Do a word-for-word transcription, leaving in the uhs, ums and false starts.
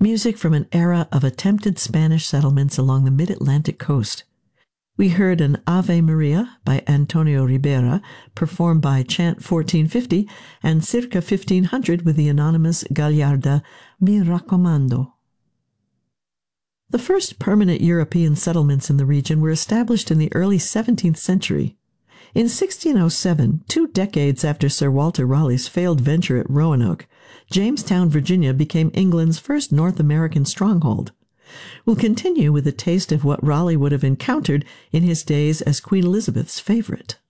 music from an era of attempted Spanish settlements along the mid-Atlantic coast. We heard an Ave Maria by Antonio Ribera, performed by Chant fourteen fifty and Circa fifteen hundred with the anonymous Gagliarda Mi Raccomando. The first permanent European settlements in the region were established in the early seventeenth century. In sixteen oh seven, two decades after Sir Walter Raleigh's failed venture at Roanoke, Jamestown, Virginia became England's first North American stronghold. We'll continue with a taste of what Raleigh would have encountered in his days as Queen Elizabeth's favorite.